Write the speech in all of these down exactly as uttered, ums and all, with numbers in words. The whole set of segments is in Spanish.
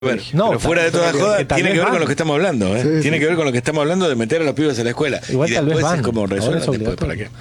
ver, No, pero fuera de toda joda, que tal tiene vez que ver van. con lo que estamos hablando, ¿eh? Sí, tiene sí. que ver con lo que estamos hablando de meter a los pibes a la escuela. Igual y tal vez después van. es como Ahora resuelven es después, ¿para qué?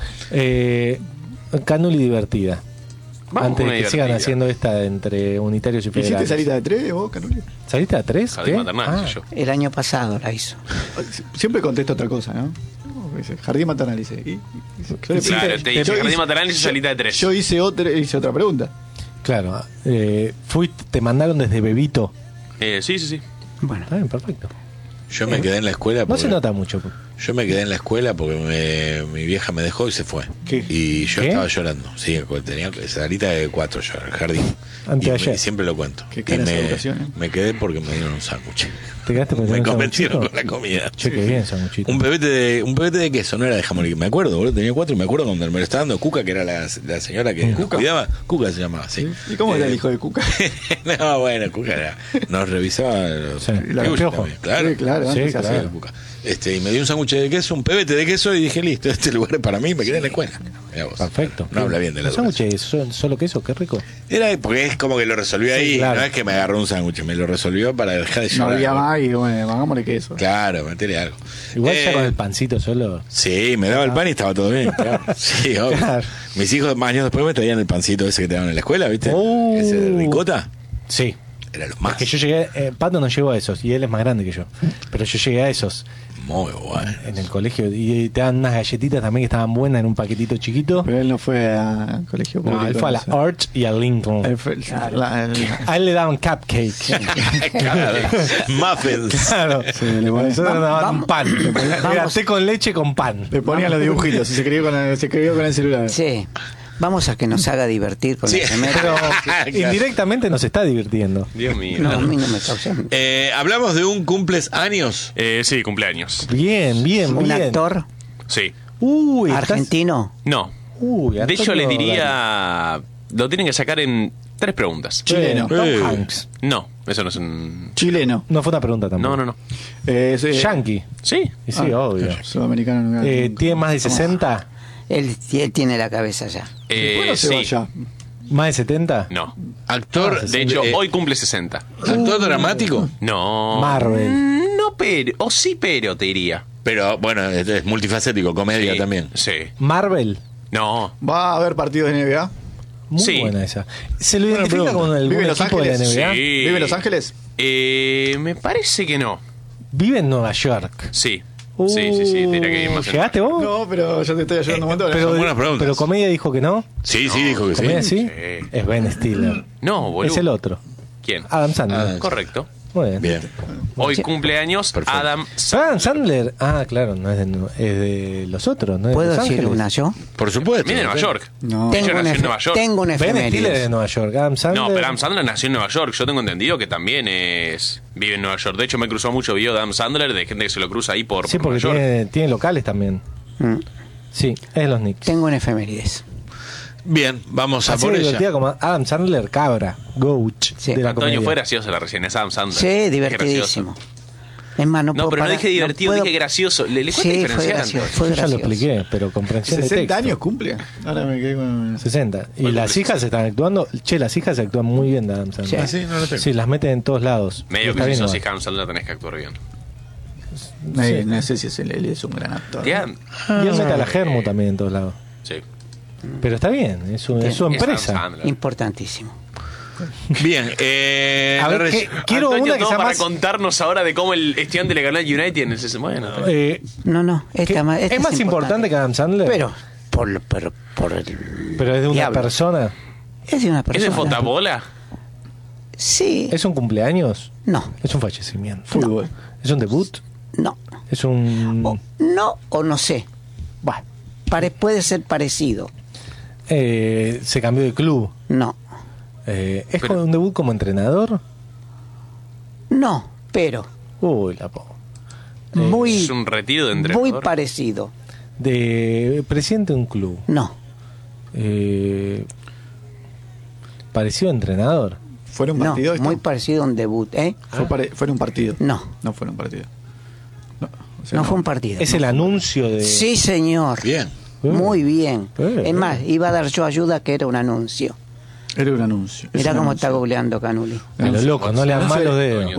Eh, Canuli divertida. Vamos Antes con de una que sigan divertida. haciendo esta entre unitarios y ¿Hiciste federales. salita de tres vos, Canuli? ¿Saliste a tres? Jardín ¿Qué? maternal, Ah, hice yo. El año pasado la hizo. Siempre contesto otra cosa, ¿no? No, dice, jardín maternal, dice. Y, y- yo le Claro, pregunté- te dice yo jardín hice- maternal y hice yo- salita de tres. Yo hice otra, hice otra pregunta. Claro. Eh, fuiste, te mandaron desde bebito. Eh, sí, sí, sí. Bueno, Está bien, perfecto. Yo me quedé en la escuela No porque, se nota mucho. yo me quedé en la escuela porque me- mi vieja me dejó y se fue. ¿Qué? Y yo ¿Qué? estaba llorando. Sí, tenía salita de cuatro yo, el jardín. Y, Anteayer. me- y siempre lo cuento. Qué Y cara esa me, educación, ¿eh? me quedé porque me dieron un sándwich. ¿Te quedaste pensando Me en convencieron con sanguchito? la comida. Che, qué bien, sanguchito. Un pebete de un pebete de queso, no era de jamón. Me acuerdo, boludo, tenía cuatro y me acuerdo cuando me lo estaba dando Cuca, que era la, la señora que nos ¿Cuca? cuidaba. Cuca se llamaba, sí. ¿Y cómo era Eh, el hijo de Cuca? No, bueno, Cuca era, nos revisaba los Sí, la piojos piojo. también, claro. Sí, claro, Sí, antes se claro. hacía. Cuca. Este, y me dio un sándwich de queso, un pebete de queso y dije, listo, este lugar es para mí, me quedé en la escuela. Mirá vos. Perfecto. No habla bien de la ¿Los sándwiches son solo queso? Qué rico. Era porque es como que lo resolvió ahí, Sí, claro. no es que me agarró un sándwich, me lo resolvió para dejar de No llorar. había más y bueno, hagámosle que eso. Claro, metele algo. Igual ya Eh, con el pancito solo. Sí, me daba el pan y estaba todo bien. Claro. Sí, obvio. Claro. Mis hijos más años después me traían el pancito ese que te daban en la escuela, ¿viste? Oh. Ese de ricota. Sí. Era los más. Que yo llegué, eh, Pato no llegó a esos y él es más grande que yo. Pero yo llegué a esos Muy bueno. en el colegio y te dan unas galletitas también que estaban buenas en un paquetito chiquito. Pero él no fue al colegio público. No, él fue a la no sé. Arch y a Lincoln. Él fue- la- el- A él le daban cupcakes. Claro. Muffins. Claro. Sí, le ponían- Nosotros nos daban Vamos. pan. Era Vamos. té con leche con pan. Le ponían los dibujitos y se escribió con el, se escribió con el celular. sí. Vamos a que nos haga divertir con Sí. la efeméride. Pero Claro. indirectamente nos está divirtiendo. Dios mío. No, a mí no me causa. Eh, hablamos de un cumples años. Eh, sí, cumpleaños. Bien, bien, Un bien. actor Sí. Uy, estás- argentino. No. Uy, De hecho, Antonio le Darío. diría. Lo tienen que sacar en tres preguntas. Chileno. Tom Eh. Hanks. No, eso no es un. Chileno. No fue una pregunta tampoco. No, no, no. Eh, es, eh, Yankee. Sí. Y sí, obvio. Sudamericano. no, Eh, no, ¿Tiene más de sesenta? Él, él tiene la cabeza ya. Eh, Bueno, se va sí. ya. ¿Más de setenta? No. Actor. Ah, De hecho, eh, hoy cumple sesenta. Actor dramático. No. Marvel. Mm, No, pero. O sí, pero te diría. Pero bueno, es, es multifacético, comedia Sí, también. Sí. Marvel. No. Va a haber partidos de N B A. Muy Sí. buena esa. ¿Se lo Buena identifica pregunta. con algún ¿Vive en Los equipo de la Ángeles? N B A? Sí. ¿Vive en Los Ángeles? Eh, me parece que no. Vive en Nueva York. Sí. Sí, sí, sí. Diría que hay más en- ¿Llegaste vos? No, pero ya te estoy ayudando un montón. pero, son buenas preguntas. pero Comedia dijo que no. Sí, sí, dijo que sí. ¿Comedia sí? Sí. Es Ben Stiller. No, boludo. Es el otro. ¿Quién? Adam Sandler. Ah, Correcto. Muy bien. Bien. Hoy cumpleaños Perfecto. Adam. Adam Sandler. Ah, claro, no es de, Nu- es de los otros, ¿no? Es de ¿Puedo Los decir Ángeles. una yo? Por supuesto. Viene de Nueva Sí. York. No. De hecho, Tengo una, nació en efe- Nueva York. tengo una Ben Stiller es de efeméride. Nueva York. Adam Sandler. No, pero Adam Sandler nació en Nueva York. Yo tengo entendido que también es vive en Nueva York. De hecho, me cruzó mucho video de Adam Sandler de gente que se lo cruza ahí por, Sí, por porque Nueva York. tiene, tiene locales también. Mm. Sí, es de los Knicks. Tengo una efemérides. Bien, vamos a Así por de ella. divertida como Adam Sandler, cabra, Gouch. Sí. De la Antonio comedia. fue gracioso la recién, es Adam Sandler. Sí, Es divertidísimo. gracioso. Es más, no, No, puedo pero no parar- dije divertido, puedo- dije gracioso. Le, le cuesta Sí, fue diferenciar, gracioso. Antonio. Fue Yo ya lo gracioso. expliqué, pero comprensión de ¿sesenta texto. años cumple? Ahora me quedé con... sesenta. Y las hijas están actuando. Che, las hijas actúan muy bien de Adam Sandler. Sí. Ah, sí, no lo tengo. Sí, las meten en todos lados. Medio Está que si bien sos igual. hija de Adam Sandler tenés que actuar bien. Eh, No sé si es él, él es un gran actor. Ya. Y él mete a la Germu también en todos lados. Sí. Pero está bien, es su, es su Es Adam empresa. Sandler. Importantísimo. Bien, eh, A ver, la res- ¿qué- quiero Antonio, una que todo sea para más. contarnos ahora de cómo el estudiante le ganó al United en ese bueno. eh, No, no. ¿qué- Esta, ma- esta ¿Es más importante que Adam Sandler? Pero, por, pero, por el. Pero es de una diablo. persona. Es de una ¿Es persona. de fotabola? Sí. ¿Es un cumpleaños? No, ¿Es un fallecimiento? Fútbol. ¿Es un debut? no. ¿Es un. O, no o no sé. Bueno, Pare- puede ser parecido. eh, se cambió de club. No. Eh, ¿Es Pero- con un debut como entrenador? No, pero. Uy, la po. muy, ¿Es un retiro de entrenador? muy parecido. De presidente de un club. No. Eh, parecido a entrenador. ¿Fueron No, partidos? esto? muy parecido a un debut, ¿eh? Fue, pare- fueron un partido. No. No fueron partidos. No, o sea, No fue un partido. Es el anuncio de. Sí, señor. Bien. Eh, Muy bien. Eh, Es más, iba a dar yo ayuda que era un anuncio. Era un anuncio. Es Mirá un cómo anuncio. está googleando Canuli. A lo loco, no le dan No sé. malos dedos.